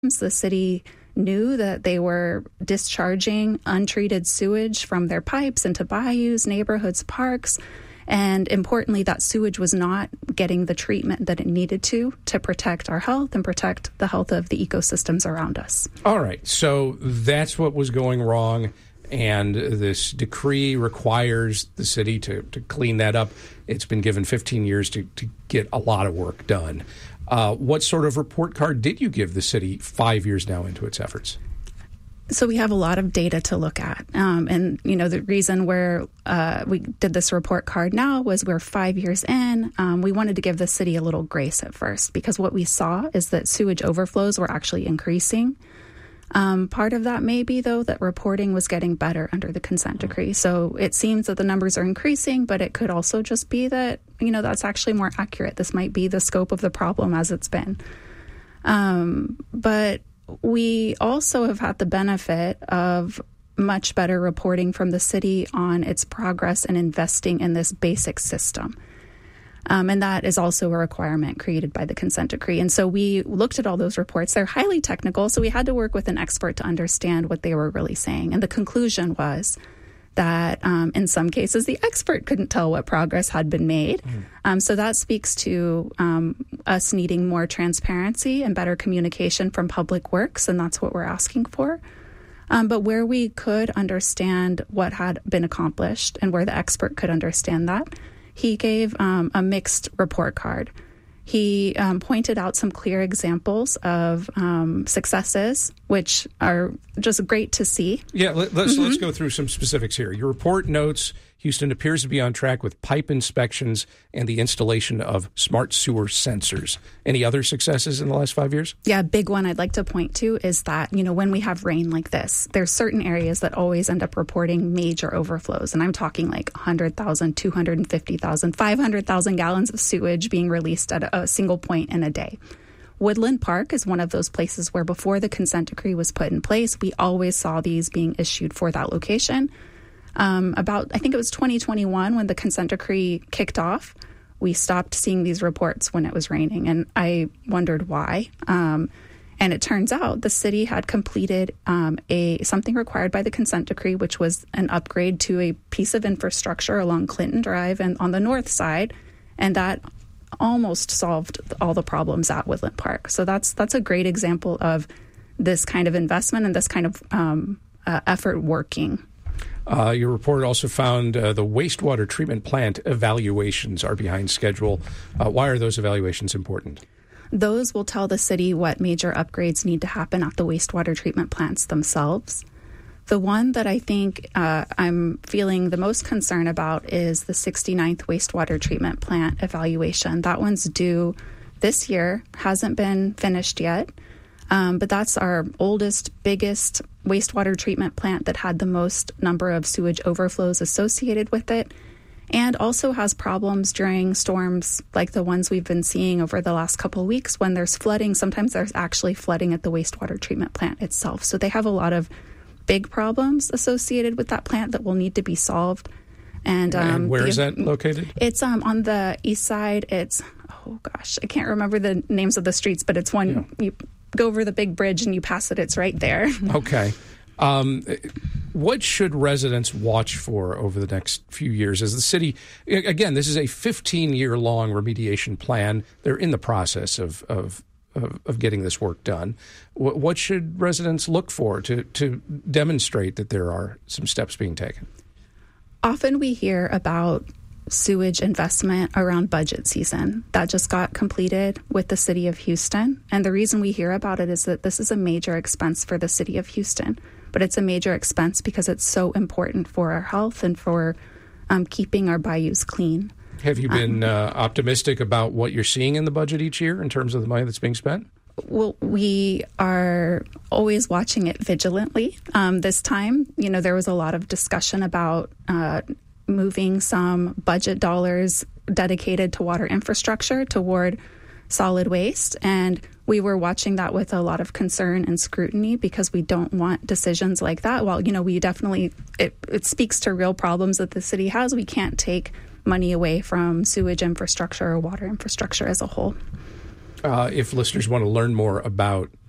The city knew that they were discharging untreated sewage from their pipes into bayous, neighborhoods, parks. And importantly, that sewage was not getting the treatment that it needed to protect our health and protect the health of the ecosystems around us. All right. So that's what was going wrong. And this decree requires the city to clean that up. It's been given 15 years to get a lot of work done. What sort of report card did you give the city 5 years now into its efforts? So we have a lot of data to look at. And, the reason we did this report card now was we're 5 years in. We wanted to give the city a little grace at first because what we saw is that sewage overflows were actually increasing. Part of that may be, though, that reporting was getting better under the consent decree. So it seems that the numbers are increasing, but it could also just be that, that's actually more accurate. This might be the scope of the problem as it's been. But we also have had the benefit of much better reporting from the city on its progress in investing in this basic system. And that is also a requirement created by the consent decree. And so we looked at all those reports. They're highly technical, so we had to work with an expert to understand what they were really saying. And the conclusion was that in some cases, the expert couldn't tell what progress had been made. So that speaks to us needing more transparency and better communication from Public Works, and that's what we're asking for. But where we could understand what had been accomplished and where the expert could understand that, he gave a mixed report card. He pointed out some clear examples of successes, which are just great to see. Yeah, let's go through some specifics here. Your report notes Houston appears to be on track with pipe inspections and the installation of smart sewer sensors. Any other successes in the last 5 years? Yeah, a big one I'd like to point to is that, when we have rain like this, there's certain areas that always end up reporting major overflows. And I'm talking like 100,000, 250,000, 500,000 gallons of sewage being released at a single point in a day. Woodland Park is one of those places where before the consent decree was put in place, we always saw these being issued for that location. I think it was 2021 when the consent decree kicked off, we stopped seeing these reports when it was raining, and I wondered why. And it turns out the city had completed something required by the consent decree, which was an upgrade to a piece of infrastructure along Clinton Drive and on the north side, and that almost solved all the problems at Woodland Park. So that's a great example of this kind of investment and this kind of effort working. Your report also found the wastewater treatment plant evaluations are behind schedule. Why are those evaluations important? Those will tell the city what major upgrades need to happen at the wastewater treatment plants themselves. The one that I think I'm feeling the most concern about is the 69th wastewater treatment plant evaluation. That one's due this year, hasn't been finished yet. But that's our oldest, biggest wastewater treatment plant that had the most number of sewage overflows associated with it, and also has problems during storms like the ones we've been seeing over the last couple of weeks. When there's flooding, sometimes there's actually flooding at the wastewater treatment plant itself. So they have a lot of big problems associated with that plant that will need to be solved. And where is that located? It's on the east side. It's, I can't remember the names of the streets, but it's one you go over the big bridge and you pass it. It's right there. Okay. What should residents watch for over the next few years as the city, again, this is a 15-year-long remediation plan. They're in the process of getting this work done. What should residents look for to demonstrate that there are some steps being taken? Often we hear about sewage investment around budget season. That just got completed with the city of Houston. And the reason we hear about it is that this is a major expense for the city of Houston. But it's a major expense because it's so important for our health and for keeping our bayous clean. Have you been optimistic about what you're seeing in the budget each year in terms of the money that's being spent? Well, we are always watching it vigilantly. This time, there was a lot of discussion about moving some budget dollars dedicated to water infrastructure toward solid waste. And we were watching that with a lot of concern and scrutiny because we don't want decisions like that. While, we definitely, it speaks to real problems that the city has. We can't take money away from sewage infrastructure or water infrastructure as a whole. If listeners want to learn more about